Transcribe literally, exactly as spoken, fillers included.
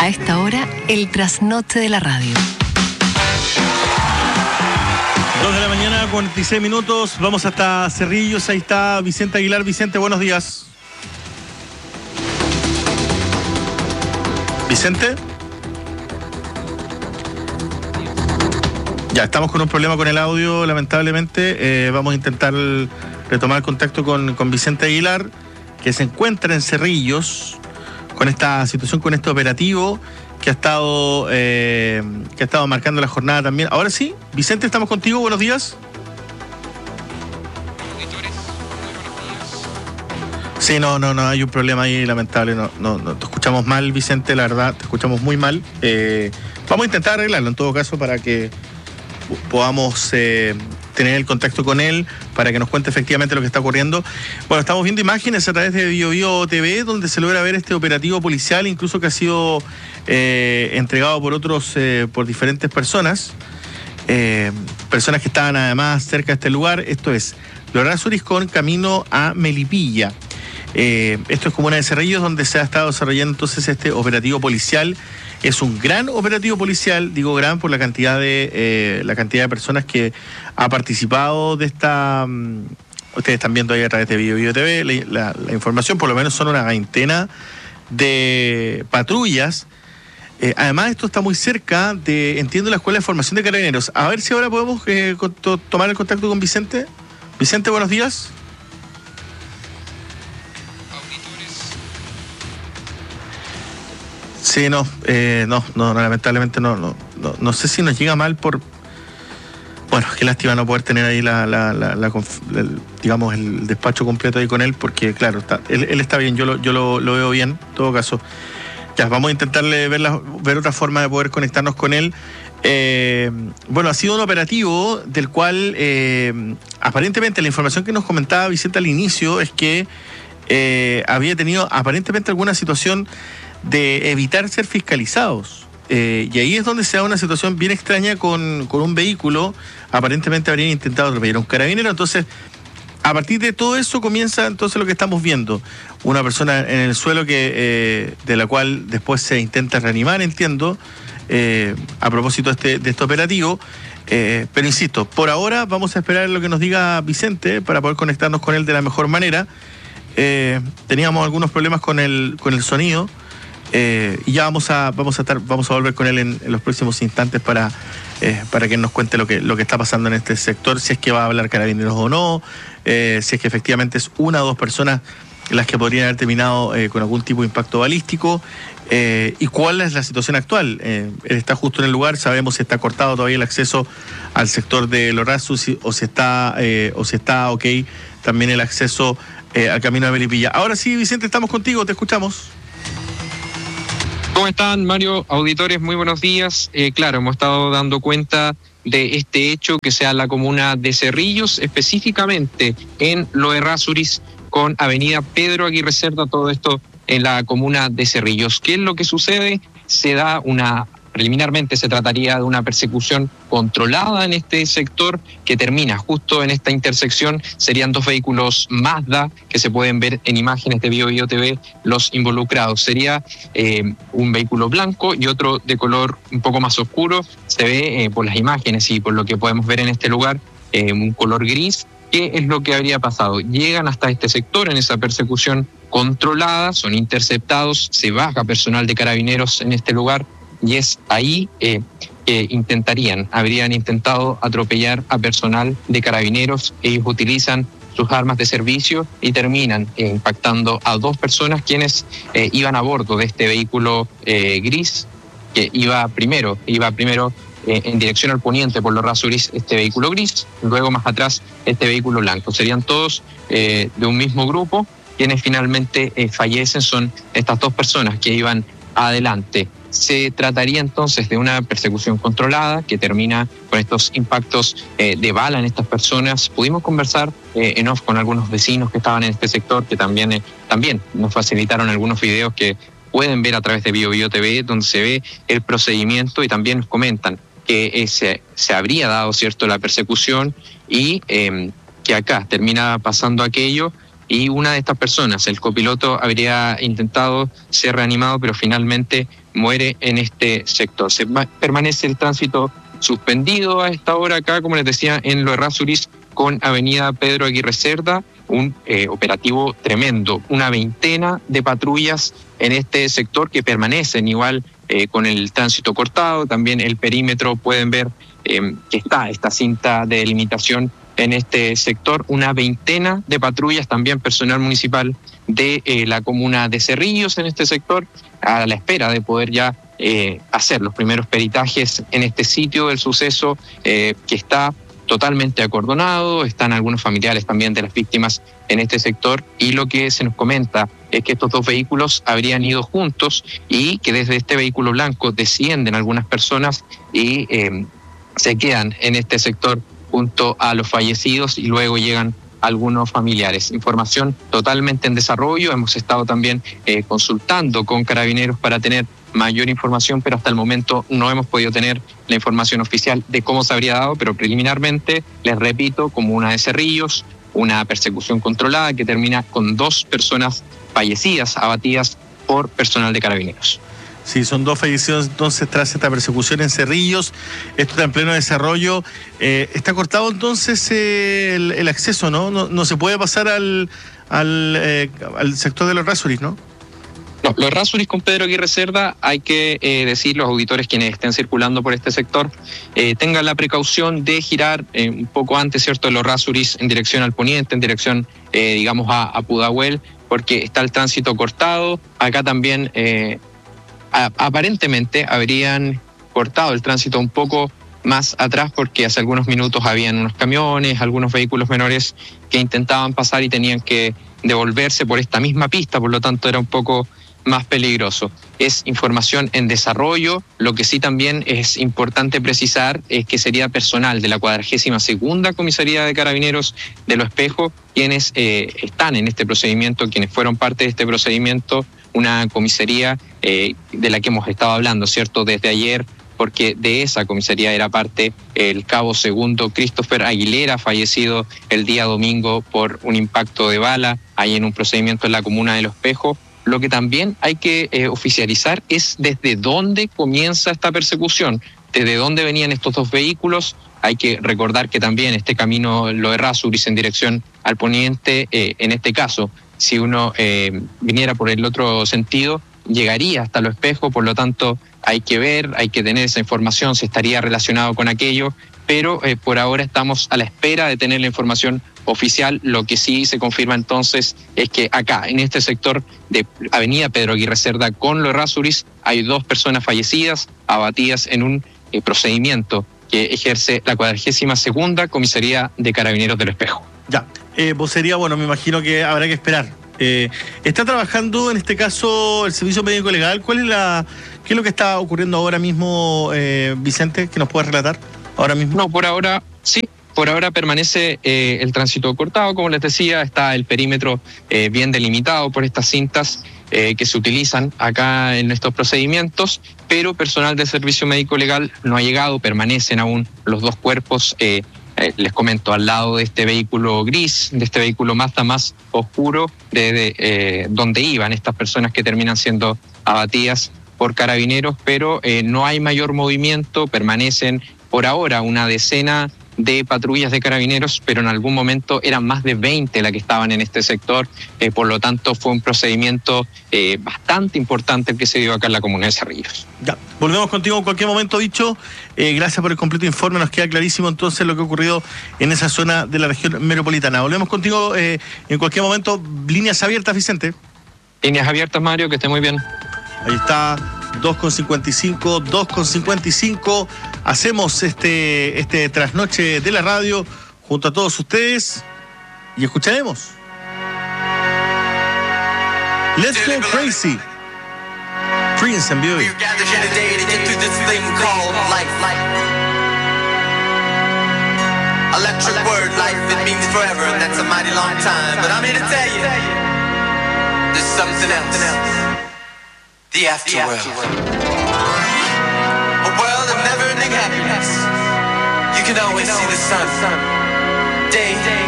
A esta hora, el trasnoche de la radio. Dos de la mañana, cuarenta y seis minutos. Vamos hasta Cerrillos. Ahí está Vicente Aguilar. Vicente, buenos días. Vicente. Ya, estamos con un problema con el audio, lamentablemente. Eh, vamos a intentar retomar contacto con, con Vicente Aguilar, que se encuentra en Cerrillos con esta situación, con este operativo que ha estado eh, que ha estado marcando la jornada también. Ahora sí, Vicente, estamos contigo. Buenos días. Sí, no, no, no, hay un problema ahí lamentable. No, no, no, te escuchamos mal, Vicente, la verdad, te escuchamos muy mal. Eh, vamos a intentar arreglarlo en todo caso para que podamos eh, tener el contacto con él para que nos cuente efectivamente lo que está ocurriendo. Bueno, estamos viendo imágenes a través de Bio Bio T V donde se logra ver este operativo policial, incluso que ha sido eh, entregado por otros, eh, por diferentes personas, eh, personas que estaban además cerca de este lugar. Esto es Los Errázuriz con camino a Melipilla. Eh, esto es comuna de Cerrillos, donde se ha estado desarrollando entonces este operativo policial. Es un gran operativo policial, digo gran por la cantidad de eh, la cantidad de personas que ha participado de esta. Um, ustedes están viendo ahí a través de Bio Bio T V la, la información, por lo menos son una veintena de patrullas. Eh, además, esto está muy cerca de, entiendo, la Escuela de Formación de Carabineros. A ver si ahora podemos eh, to- tomar el contacto con Vicente. Vicente, buenos días. Sí, no, eh, no, no, lamentablemente no, no, no, no sé si nos llega mal por, bueno, qué lástima no poder tener ahí la, la, la, la, la digamos, el despacho completo ahí con él, porque claro, está, él, él está bien, yo lo, yo lo, lo veo bien, en todo caso. Ya, vamos a intentarle ver, la, ver otra forma de poder conectarnos con él. Eh, bueno, ha sido un operativo del cual, eh, aparentemente, la información que nos comentaba Vicente al inicio es que eh, había tenido aparentemente alguna situación de evitar ser fiscalizados. Eh, y ahí es donde se da una situación bien extraña con, con un vehículo. Aparentemente habrían intentado atropellar a un carabinero. Entonces, a partir de todo eso comienza entonces lo que estamos viendo. Una persona en el suelo que eh, de la cual después se intenta reanimar, entiendo, eh, a propósito de este, de este operativo. Eh, pero insisto, por ahora vamos a esperar lo que nos diga Vicente para poder conectarnos con él de la mejor manera. Eh, teníamos algunos problemas con el, con el sonido. Eh, y ya vamos a vamos a estar vamos a volver con él en, en los próximos instantes para eh, para que nos cuente lo que lo que está pasando en este sector, si es que va a hablar Carabineros o no, eh, si es que efectivamente es una o dos personas las que podrían haber terminado eh, con algún tipo de impacto balístico, eh, y cuál es la situación actual. Eh, él está justo en el lugar, sabemos si está cortado todavía el acceso al sector de Los Errázuriz o si está eh, o si está ok también el acceso eh, al camino de Melipilla. Ahora sí, Vicente, estamos contigo, te escuchamos. ¿Cómo están, Mario? Auditores, muy buenos días. Eh, claro, hemos estado dando cuenta de este hecho que sea en la comuna de Cerrillos, específicamente en Los Errázuriz con avenida Pedro Aguirre Cerda, todo esto en la comuna de Cerrillos. ¿Qué es lo que sucede? Se da una... Preliminarmente se trataría de una persecución controlada en este sector que termina justo en esta intersección. Serían dos vehículos Mazda que se pueden ver en imágenes de Bio Bio T V los involucrados. Sería eh, un vehículo blanco y otro de color un poco más oscuro. Se ve eh, por las imágenes y por lo que podemos ver en este lugar eh, un color gris. ¿Qué es lo que habría pasado? Llegan hasta este sector en esa persecución controlada, son interceptados, se baja personal de Carabineros en este lugar. Y es ahí eh, que intentarían, habrían intentado atropellar a personal de Carabineros. Ellos utilizan sus armas de servicio y terminan eh, impactando a dos personas quienes eh, iban a bordo de este vehículo eh, gris, que iba primero, iba primero eh, en dirección al poniente por Los Errázuriz este vehículo gris, luego más atrás este vehículo blanco. Serían todos eh, de un mismo grupo. Quienes finalmente eh, fallecen son estas dos personas que iban adelante. Se trataría entonces de una persecución controlada que termina con estos impactos eh, de bala en estas personas. Pudimos conversar eh, en off con algunos vecinos que estaban en este sector, que también, eh, también nos facilitaron algunos videos que pueden ver a través de Bio Bio T V, donde se ve el procedimiento y también nos comentan que eh, se, se habría dado, cierto, la persecución y eh, que acá termina pasando aquello. y una de estas personas, el copiloto, habría intentado ser reanimado, pero finalmente muere en este sector. Se va, permanece el tránsito suspendido a esta hora acá, como les decía, en Los Errázuriz con Avenida Pedro Aguirre Cerda, un eh, operativo tremendo, una veintena de patrullas en este sector que permanecen igual eh, con el tránsito cortado. También el perímetro, pueden ver eh, que está esta cinta de delimitación en este sector, una veintena de patrullas, también personal municipal de eh, la comuna de Cerrillos en este sector, a la espera de poder ya eh, hacer los primeros peritajes en este sitio del suceso eh, que está totalmente acordonado. Están algunos familiares también de las víctimas en este sector, y lo que se nos comenta es que estos dos vehículos habrían ido juntos y que desde este vehículo blanco descienden algunas personas y eh, se quedan en este sector junto a los fallecidos, y luego llegan algunos familiares. Información totalmente en desarrollo. Hemos estado también eh, consultando con Carabineros para tener mayor información, pero hasta el momento no hemos podido tener la información oficial de cómo se habría dado, pero preliminarmente, les repito, como una de Cerrillos, una persecución controlada que termina con dos personas fallecidas, abatidas por personal de Carabineros. Sí, son dos fallecidos entonces tras esta persecución en Cerrillos. Esto está en pleno desarrollo. Eh, está cortado entonces eh, el, el acceso, ¿no? ¿no? No se puede pasar al, al, eh, al sector de Los Errázuriz, ¿no? No, Los Errázuriz con Pedro Aguirre Cerda, hay que eh, decir, los auditores quienes estén circulando por este sector, eh, tengan la precaución de girar eh, un poco antes, ¿cierto?, de Los Errázuriz en dirección al poniente, en dirección, eh, digamos, a, a Pudahuel, porque está el tránsito cortado. Acá también, eh, a, aparentemente, habrían cortado el tránsito un poco más atrás, porque hace algunos minutos habían unos camiones, algunos vehículos menores que intentaban pasar y tenían que devolverse por esta misma pista, por lo tanto era un poco más peligroso. Es información en desarrollo. Lo que sí también es importante precisar es que sería personal de la cuadragésima segunda Comisaría de Carabineros de Lo Espejo quienes eh, están en este procedimiento, quienes fueron parte de este procedimiento, una comisaría eh, de la que hemos estado hablando, ¿cierto?, desde ayer, porque de esa comisaría era parte el cabo segundo Christopher Aguilera, fallecido el día domingo por un impacto de bala ahí en un procedimiento en la comuna de Lo Espejo. Lo que también hay que eh, oficializar es desde dónde comienza esta persecución, desde dónde venían estos dos vehículos. Hay que recordar que también este camino Los Errázuriz en dirección al poniente, eh, en este caso, si uno eh, viniera por el otro sentido, llegaría hasta Lo Espejo, por lo tanto hay que ver, hay que tener esa información, si estaría relacionado con aquello, pero eh, por ahora estamos a la espera de tener la información oficial. Lo que sí se confirma entonces es que acá, en este sector de Avenida Pedro Aguirre Cerda con Los Errázuriz, hay dos personas fallecidas, abatidas en un eh, procedimiento que ejerce la cuadragésima segunda Comisaría de Carabineros de Lo Espejo. Ya, eh, vocería, bueno, me imagino que habrá que esperar. Eh, ¿Está trabajando en este caso el Servicio Médico Legal? ¿Cuál es la, qué es lo que está ocurriendo ahora mismo, eh, Vicente, que nos puedas relatar ahora mismo? No, por ahora sí. Por ahora permanece eh, el tránsito cortado, como les decía, está el perímetro eh, bien delimitado por estas cintas eh, que se utilizan acá en estos procedimientos, pero personal del Servicio Médico Legal no ha llegado, permanecen aún los dos cuerpos, eh, eh, les comento, al lado de este vehículo gris, de este vehículo Mazda más oscuro, de, de eh, donde iban estas personas que terminan siendo abatidas por Carabineros, pero eh, no hay mayor movimiento, permanecen por ahora una decena de patrullas de Carabineros, pero en algún momento eran más de veinte las que estaban en este sector, eh, por lo tanto fue un procedimiento eh, bastante importante el que se dio acá en la comuna de Cerrillos. Ya, volvemos contigo en cualquier momento, dicho. Eh, gracias por el completo informe, nos queda clarísimo entonces lo que ha ocurrido en esa zona de la región metropolitana. Volvemos contigo eh, en cualquier momento. Líneas abiertas, Vicente. Líneas abiertas, Mario, que esté muy bien. Ahí está, dos con cincuenta y cinco, dos con cincuenta y cinco. Hacemos este, este trasnoche de la radio junto a todos ustedes y escucharemos Let's Go Crazy, Prince and Beauty. Electric word, life, it means forever, and that's a mighty long time. But I'm here to tell you, there's something else. The afterworld. A world of never-ending happiness. You can always see the sun. Day